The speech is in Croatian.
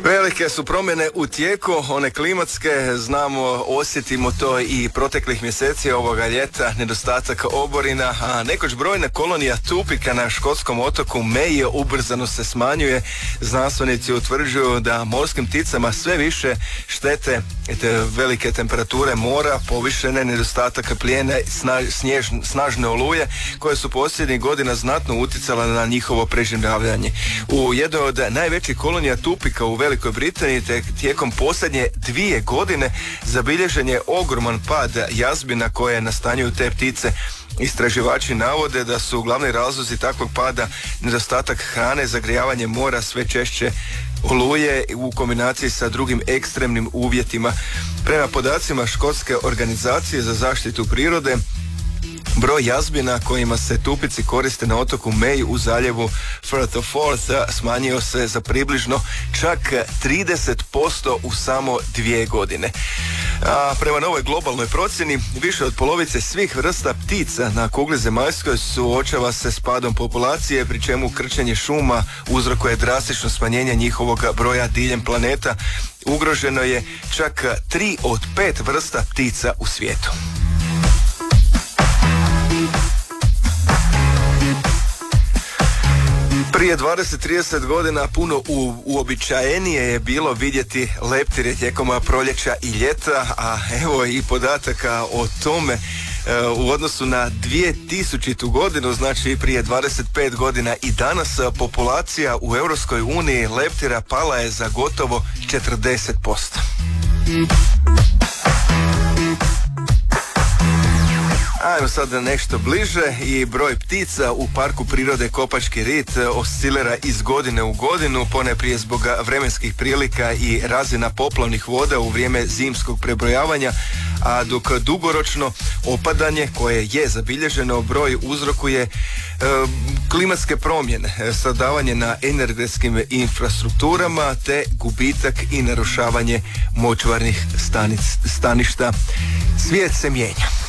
Velike su promjene u tijeku, one klimatske, znamo, osjetimo to i proteklih mjeseci ovoga ljeta, nedostatak oborina, a nekoć brojna kolonija tupika na škotskom otoku Meje ubrzano se smanjuje. Znanstvenici utvrđuju da morskim pticama sve više štete velike temperature mora, povišene, nedostatak plijena, snažne oluje koje su posljednjih godina znatno utjecale na njihovo preživljavanje. U jednoj od najvećih kolonija tupika u Velikoj Britaniji tijekom posljednje 2 godine zabilježen je ogroman pad jazbina koje nastanjuju te ptice. Istraživači navode da su glavni razlozi takvog pada nedostatak hrane, zagrijavanje mora, sve češće oluje u kombinaciji sa drugim ekstremnim uvjetima. Prema podacima Škotske organizacije za zaštitu prirode, broj jazbina kojima se tupici koriste na otoku May u zaljevu Firth of Forth smanjio se za približno čak 30% u samo 2 godine. A prema novoj globalnoj procjeni, više od polovice svih vrsta ptica na kugli zemaljskoj suočava se s padom populacije, pri čemu krčenje šuma uzrokuje drastično smanjenje njihovog broja diljem planeta. Ugroženo je čak 3 od 5 vrsta ptica u svijetu. Prije 20-30 godina puno uobičajenije je bilo vidjeti leptire tijekom proljeća i ljeta, a evo i podataka o tome u odnosu na 2000. godinu, znači prije 25 godina i danas populacija u Europskoj uniji leptira pala je za gotovo 40%. Ajmo sad nešto bliže i broj ptica u parku prirode Kopački rit oscilira iz godine u godinu, ponajprije zbog vremenskih prilika i razina poplavnih voda u vrijeme zimskog prebrojavanja, a dok dugoročno opadanje koje je zabilježeno broj uzrokuje klimatske promjene, stradavanje na energetskim infrastrukturama te gubitak i narušavanje močvarnih staništa. Svijet se mijenja.